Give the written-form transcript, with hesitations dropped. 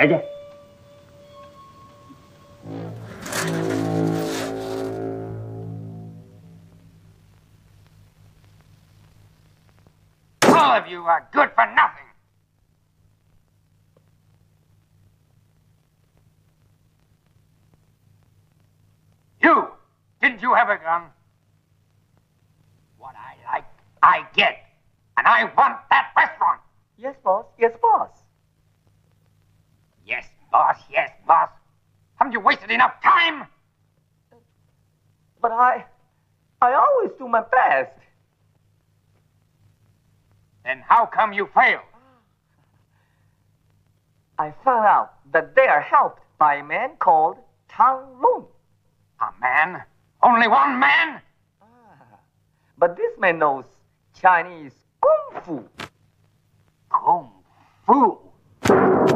再见。 All of you are good for nothing. You, didn't you have a gun? What I like, I get. And I want that restaurant. Yes, boss. Yes, boss. Yes, boss. Yes, boss. Haven't you wasted enough time? But I always do my best. Then how come you failed? I found out that they are helped by a man called Tang Lun. A man? Only one man? But this man knows Chinese Kung Fu. Kung